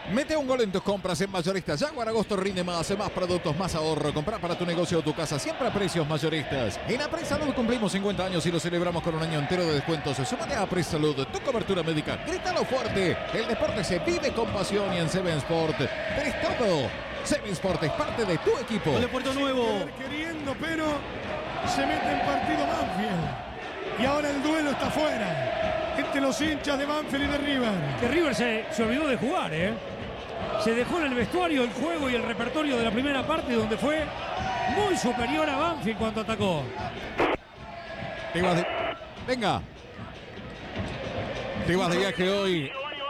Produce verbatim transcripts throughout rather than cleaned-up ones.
Mete un gol en tus compras en Mayoristas. Jaguar Agosto rinde más, más productos, más ahorro. Comprar para tu negocio o tu casa siempre a precios mayoristas. En APRESalud cumplimos cincuenta años y lo celebramos con un año entero de descuentos. Súmate a APRESalud, tu cobertura médica. Grítalo fuerte. El deporte se vive con pasión y en Seven Sport tenés todo. Seven Sport es parte de tu equipo. Gol de Puerto Nuevo. Queriendo, pero se mete en partido Banfield. Y ahora el duelo está fuera entre los hinchas de Banfield y de River. Que River se, se olvidó de jugar, ¿eh? Se dejó en el vestuario el juego y el repertorio de la primera parte, donde fue muy superior a Banfield cuando atacó. Te vas de... Venga. Te vas de viaje hoy.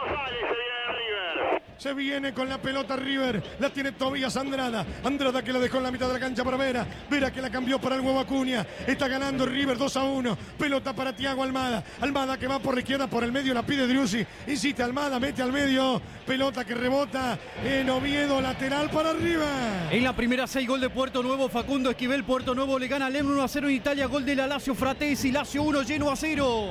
Se viene con la pelota River. La tiene Tobías Andrada. Andrada que la dejó en la mitad de la cancha para Vera. Vera que la cambió para el huevo Acuña. Está ganando River dos a uno. Pelota para Thiago Almada. Almada que va por la izquierda, por el medio. La pide Driussi. Insiste Almada. Mete al medio. Pelota que rebota en Oviedo. Lateral para River. En la primera seis, gol de Puerto Nuevo. Facundo Esquivel. Puerto Nuevo le gana al Lemno uno a cero en Italia. Gol de la Lazio Fratesi. Lazio uno, Genoa a cero.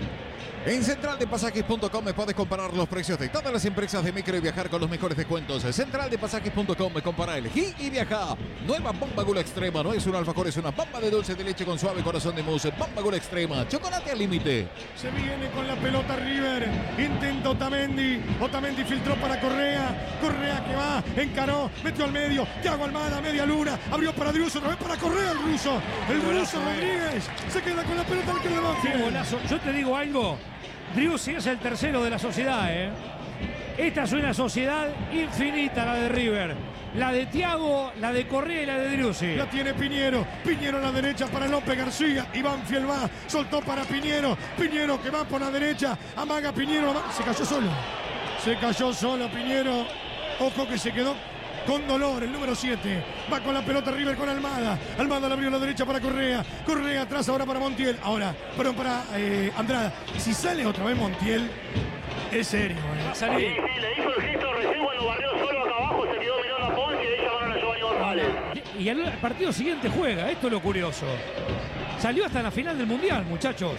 En central de pasajes punto com puedes comparar los precios de todas las empresas de micro y viajar con los mejores descuentos. central de pasajes punto com, compara, elegí y viaja. Nueva Bomba Gula Extrema, no es un alfajor, es una bomba de dulce de leche con suave corazón de mousse. Bomba Gula Extrema, chocolate al límite. Se viene con la pelota River. Intenta Otamendi. Otamendi filtró para Correa. Correa que va, encaró, metió al medio. Thiago Almada, media luna. Abrió para Driussi, otra vez para Correa el ruso. El ruso Rodríguez se queda con la pelota al que le va. Qué golazo. Yo te digo algo. Driussi es el tercero de la sociedad, ¿eh? Esta es una sociedad infinita, la de River. La de Thiago, la de Correa y la de Driussi. La tiene Piñero. Piñero a la derecha para López García. Iván Fiel va. Soltó para Piñero. Piñero que va por la derecha. Amaga Piñero. Se cayó solo. Se cayó solo Piñero. Ojo que se quedó con dolor, el número siete. Va con la pelota River con Almada. Almada la abrió a la derecha para Correa. Correa atrás ahora para Montiel. Ahora, perdón, para eh, Andrada. Si sale otra vez Montiel, es serio. ¿eh? Va a salir. Sí, sí, le hizo el gesto recién cuando barrió solo acá abajo. Se quedó mirando a Ponce y de ahí llamaron a Giovanni González. Y el partido siguiente juega. Esto es lo curioso. Salió hasta la final del Mundial, muchachos.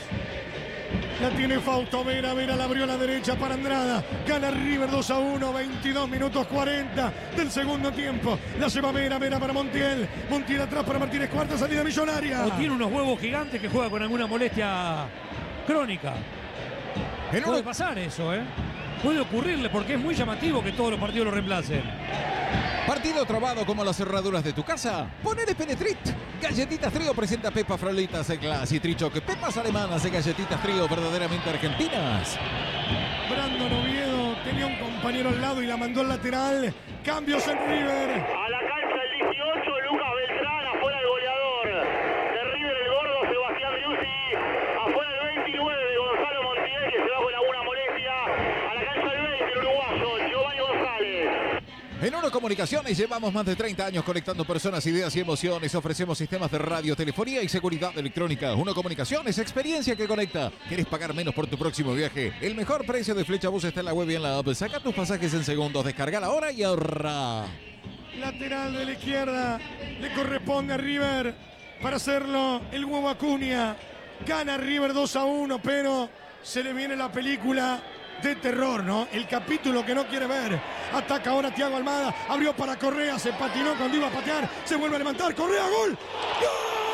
La tiene Fausto Vera, Vera la abrió a la derecha para Andrada. Gana River dos a uno, veintidós minutos cuarenta del segundo tiempo. La lleva Vera, Vera para Montiel. Montiel atrás para Martínez, cuarta salida millonaria. O tiene unos huevos gigantes que juega con alguna molestia crónica. En Puede una... pasar eso, ¿eh? Puede ocurrirle porque es muy llamativo que todos los partidos lo reemplacen. Partido trabado como las cerraduras de tu casa. Ponele Penetrit. Galletitas Trío presenta Pepa Frolitas en Glass y Trichoc. Pepas alemanas de galletitas Trío verdaderamente argentinas. Brandon Oviedo tenía un compañero al lado y la mandó al lateral. Cambios en River. A la cancha el dieciocho, Lucas Beltrán, afuera el goleador. De River el gordo Sebastián Driussi. Afuera el veintinueve, Gonzalo Montiel, que se va con alguna molestia. A la cancha el veinte, el uruguayo, Giovanni González. En Uno Comunicaciones llevamos más de treinta años conectando personas, ideas y emociones. Ofrecemos sistemas de radio, telefonía y seguridad electrónica. Uno Comunicaciones, experiencia que conecta. ¿Quieres pagar menos por tu próximo viaje? El mejor precio de Flecha Bus está en la web y en la app. Saca tus pasajes en segundos, descarga ahora y ahorra. Lateral de la izquierda. Le corresponde a River para hacerlo el huevo Acuña. Gana River dos a uno, pero se le viene la película de terror, ¿no? El capítulo que no quiere ver. Ataca ahora Thiago Almada. Abrió para Correa. Se patinó cuando iba a patear. Se vuelve a levantar. Correa, gol. ¡Gol!